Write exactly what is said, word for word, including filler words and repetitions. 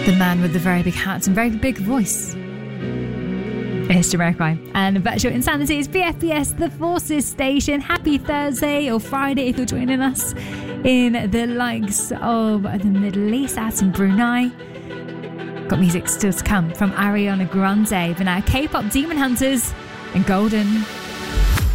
The man with the very big hat and very big voice. It's Jamiroquai. And Virtual Insanity is B F B S, the Forces station. Happy Thursday or Friday if you're joining us in the likes of the Middle East, out in Brunei. Got music still to come from Ariana Grande, but now K-pop Demon Hunters and Golden.